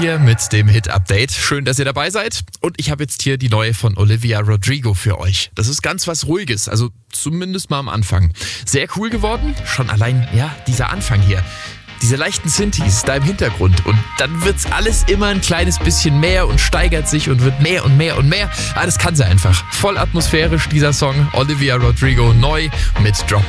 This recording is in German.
hier mit dem Hit-Update. Schön, dass ihr dabei seid. Und ich habe jetzt hier die neue von Olivia Rodrigo für euch. Das ist ganz was Ruhiges, also zumindest mal am Anfang. Sehr cool geworden, schon allein, dieser Anfang hier. Diese leichten Synthes da im Hintergrund und dann wird's alles immer ein kleines bisschen mehr und steigert sich und wird mehr und mehr und mehr. Das kann sie einfach. Voll atmosphärisch dieser Song. Olivia Rodrigo neu mit Drop